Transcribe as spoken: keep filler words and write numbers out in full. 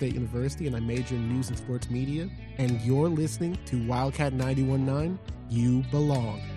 State University, and I major in news and sports media. And you're listening to Wildcat ninety-one point nine. You belong.